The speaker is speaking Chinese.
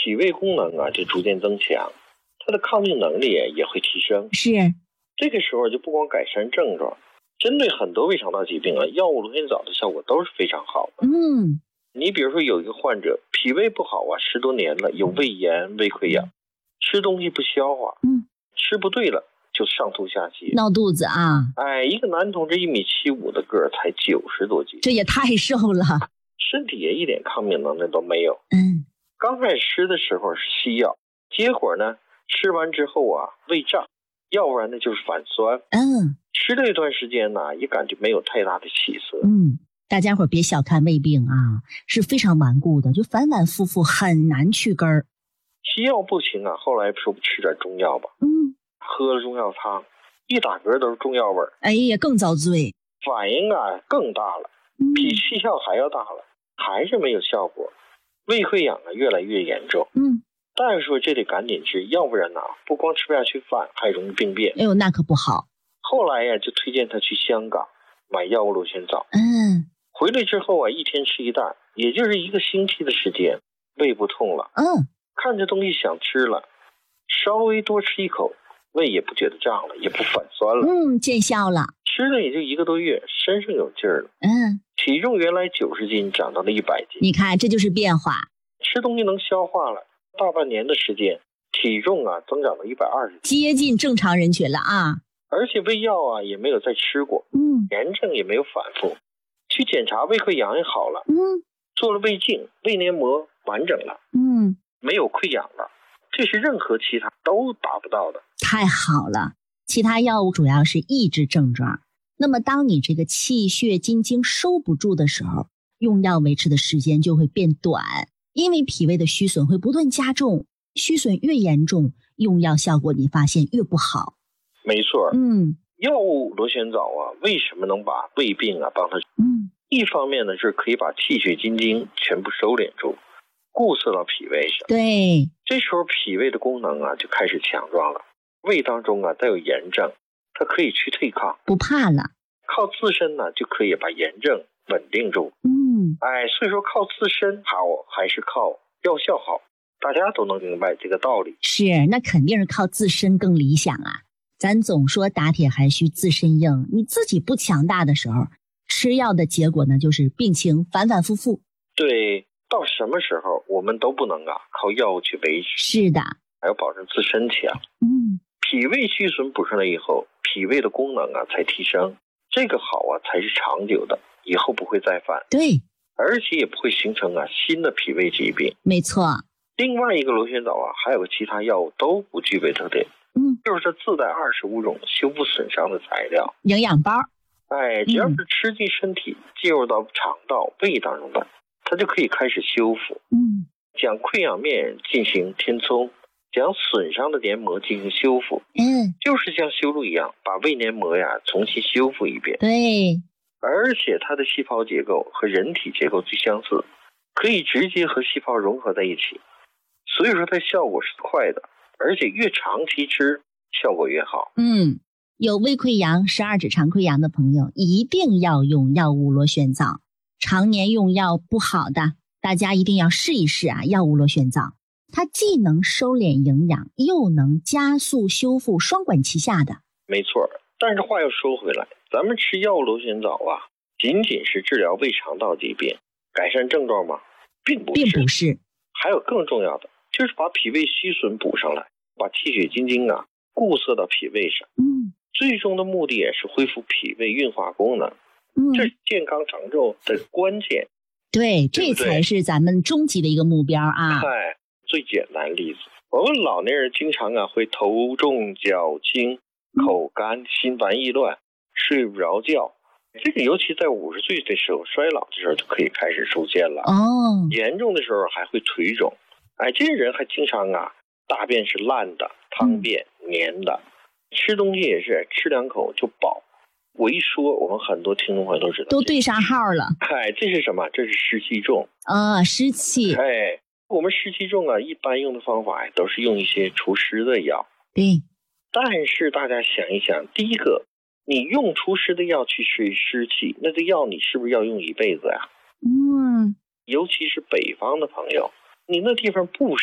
脾胃功能啊就逐渐增强，它的抗病能力也会提升。 是， 这个时候就不光改善症状，针对很多胃肠道疾病啊，药物螺旋藻的效果都是非常好的。你比如说有一个患者脾胃不好啊，10多年了，有胃炎、胃溃疡，吃东西不消化，吃不对了就上吐下泻， 闹肚子啊。 一个男同志1.75米的个儿，才90多斤， 这也太瘦了， 身体也一点抗病能力都没有。刚开始吃的时候是西药，结果呢吃完之后啊胃胀，要不然呢就是反酸。吃了一段时间呢，也感觉没有太大的起色。 大家伙别小看胃病啊，是非常顽固的，就反反复复，很难去根儿。 西药不行啊，后来说不吃点中药吧。喝了中药汤，一打嗝都是中药味儿。 哎呀，更遭罪， 反应啊更大了，比西药还要大了，还是没有效果。胃溃疡啊越来越严重。大夫说这得赶紧治，要不然呢不光吃不下去饭，还容易病变。 哎呦，那可不好。 后来呀就推荐他去香港买药物螺旋藻。回来之后啊，一天吃1袋，也就是1个星期的时间，胃不痛了。看着东西想吃了，稍微多吃一口，胃也不觉得胀了，也不反酸了。 见效了。 吃了也就1个多月，身上有劲儿了。体重原来90斤长到了100斤。 你看，这就是变化。 吃东西能消化了，大半年的时间，体重啊增长到120斤， 接近正常人群了啊。 而且胃药啊也没有再吃过，炎症也没有反复。去检查胃溃疡也好了，做了胃镜，胃黏膜完整了，没有溃疡了，这是任何其他都达不到的。 太好了，其他药物主要是抑制症状，那么当你这个气血津经收不住的时候，用药维持的时间就会变短，因为脾胃的虚损会不断加重，虚损越严重，用药效果你发现越不好。 没错。药物螺旋藻啊，为什么能把胃病啊帮它？一方面呢是可以把气血津经全部收敛住，固摄到脾胃上。 对， 这时候脾胃的功能啊就开始强壮了。胃当中啊带有炎症，它可以去对抗， 不怕了。 靠自身呢就可以把炎症稳定住。所以说靠自身好还是靠药效好，大家都能明白这个道理。 是，那肯定是靠自身更理想啊。咱总说打铁还需自身硬，你自己不强大的时候，吃药的结果呢就是病情反反复复。 对，到什么时候我们都不能靠药物去维持。 是的， 还要保证自身强。脾胃虚损补上来以后，脾胃的功能啊才提升，这个好啊才是长久的，以后不会再犯。 对， 而且也不会形成新的脾胃疾病。 没错。 另外一个螺旋藻啊还有个其他药物都不具备特点，就是它自带25种修复损伤的材料， 营养包。 只要是吃进身体，进入到肠道、胃当中的，它就可以开始修复。将溃疡面进行填充，将损伤的黏膜进行修复。就是像修路一样，把胃黏膜呀重新修复一遍。 对， 而且它的细胞结构和人体结构最相似，可以直接和细胞融合在一起，所以说它效果是快的，而且越长期吃效果越好。 有胃溃疡、十二指肠溃疡的朋友一定要用药物螺旋藻，常年用药不好的大家一定要试一试药物螺旋藻，它既能收敛营养，又能加速修复，双管齐下的。 没错，但是话又说回来，咱们吃药物螺旋藻仅仅是治疗胃肠道疾病，改善症状吗？并不是。还有更重要的，就是把脾胃虚损补上来，把气血津经固摄到脾胃上。最终的目的也是恢复脾胃运化功能。这是健康长寿的关键。 对，这才是咱们终极的一个目标啊。 最简单的例子，我们老年人经常会头重脚轻、口干、心烦意乱、睡不着觉，这个尤其在50岁的时候，衰老的时候就可以开始出现了。严重的时候还会腿肿。这些人还经常大便是烂的、汤便、黏的，吃东西也是吃2口就饱。我一说，我们很多听众朋友都知道， 都对上号了。 这是什么？这是湿气重湿气。 我们湿气重一般用的方法都是用一些除湿的药。 对， 但是大家想一想，第一个，你用除湿的药去治湿气，那这药你是不是要用一辈子呀？尤其是北方的朋友，你那地方不